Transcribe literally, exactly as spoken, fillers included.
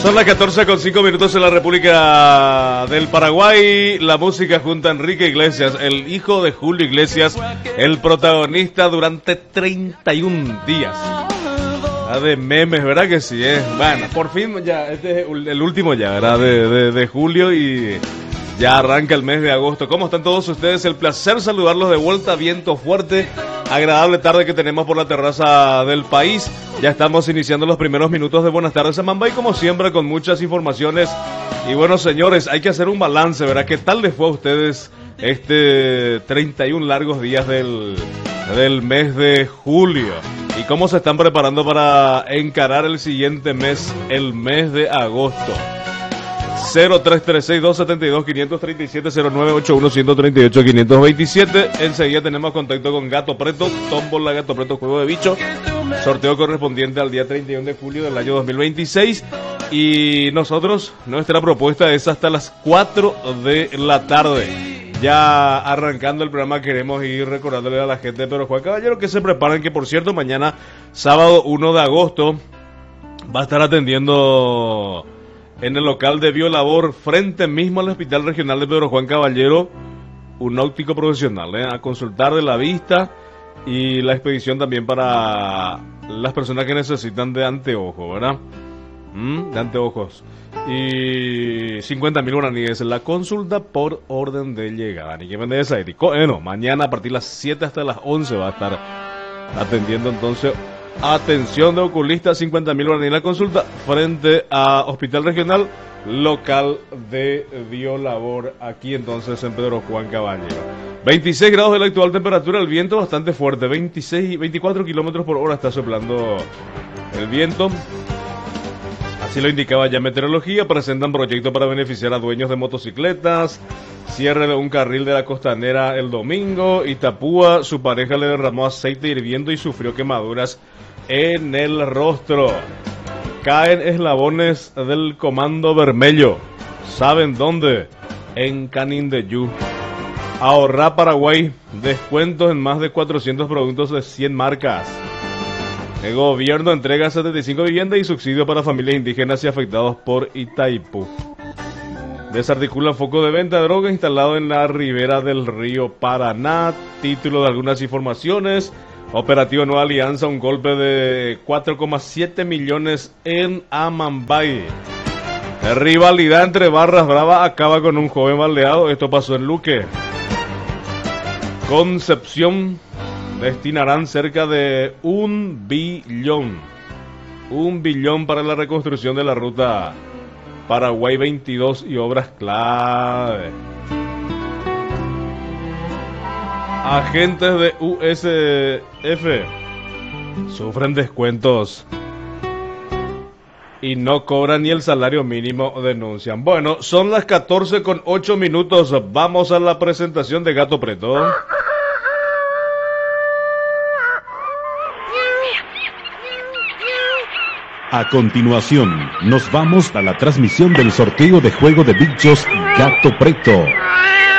Son las catorce con cinco minutos en la República del Paraguay. La música junto a Enrique Iglesias, el hijo de Julio Iglesias, el protagonista durante treinta y un días. Ah, de memes, ¿verdad que sí? Eh? Bueno, por fin ya, este es el último ya, ¿verdad? De, de, de julio y ya arranca el mes de agosto. ¿Cómo están todos ustedes? El placer saludarlos de vuelta, viento fuerte, agradable tarde que tenemos por la terraza del país. Ya estamos iniciando los primeros minutos de Buenas tardes a Mambay, como siempre, con muchas informaciones. Y bueno, señores, hay que hacer un balance, ¿verdad? ¿Qué tal les fue a ustedes este treinta y un largos días del, del mes de julio? ¿Y cómo se están preparando para encarar el siguiente mes, el mes de agosto? cero tres tres seis, dos siete dos, cinco tres siete, cero nueve ocho uno, uno tres ocho, cinco dos siete. Enseguida tenemos contacto con Gato Preto, Tómbola Gato Preto, juego de bicho. Sorteo correspondiente al día treinta y uno de julio del año dos mil veintiséis. Y nosotros, nuestra propuesta es hasta las cuatro de la tarde. Ya arrancando el programa, queremos ir recordándole a la gente de Pedro Juan Caballero que se preparen, que por cierto, mañana, sábado uno de agosto, va a estar atendiendo en el local de Biolabor, frente mismo al Hospital Regional de Pedro Juan Caballero, un óptico profesional, ¿eh? A consultar de la vista y la expedición también para las personas que necesitan de anteojos, ¿verdad? ¿Mm? De anteojos. Y cincuenta mil guaraníes la consulta por orden de llegada. Ni que me des ahí. Bueno, mañana a partir de las siete hasta las once va a estar atendiendo entonces. Atención de oculistas, cincuenta mil guaraníes la consulta frente a Hospital Regional Local de Biolabor, aquí entonces en Pedro Juan Caballero. veintiséis grados de la actual temperatura, el viento bastante fuerte, veintiséis, veinticuatro kilómetros por hora está soplando el viento. Así lo indicaba ya Meteorología. Presentan proyecto para beneficiar a dueños de motocicletas. Cierre de un carril de la costanera el domingo. Itapúa, su pareja le derramó aceite hirviendo y sufrió quemaduras en el rostro. Caen eslabones del Comando Vermelho. ¿Saben dónde? En Canindeyú. Ahorra Paraguay. Descuentos en más de cuatrocientos productos de cien marcas. El gobierno entrega setenta y cinco viviendas y subsidio para familias indígenas y afectados por Itaipú. Desarticula foco de venta de droga instalado en la ribera del río Paraná. Título de algunas informaciones. Operativo Nueva Alianza, un golpe de cuatro coma siete millones en Amambay. La rivalidad entre Barras Brava acaba con un joven baleado. Esto pasó en Luque. Concepción destinarán cerca de un billón. Un billón para la reconstrucción de la ruta Paraguay veintidós y obras clave. Agentes de U S F sufren descuentos y no cobran ni el salario mínimo, denuncian. Bueno, son las catorce con ocho minutos. Vamos a la presentación de Gato Preto. A continuación, nos vamos a la transmisión del sorteo de juego de bichos Gato Preto.